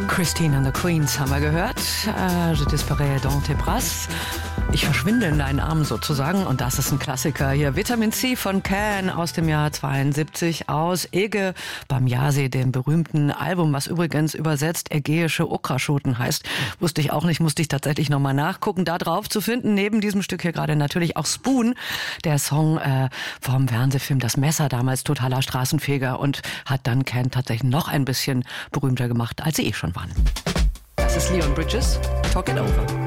Christine and the Queens haben wir gehört. Je disparais dans tes bras. Ich verschwinde in deinen Armen sozusagen. Und das ist ein Klassiker hier. Vitamin C von Can aus dem Jahr 72 aus Ege Bamyasi, dem berühmten Album, was übrigens übersetzt ägäische Okraschoten heißt. Wusste ich auch nicht, musste ich tatsächlich nochmal nachgucken. Da drauf zu finden, neben diesem Stück hier gerade natürlich auch Spoon, der Song vom Fernsehfilm Das Messer, damals totaler Straßenfeger, und hat dann Can tatsächlich noch ein bisschen berühmter gemacht, als sie schon waren. Das ist Leon Bridges, Talk It Over.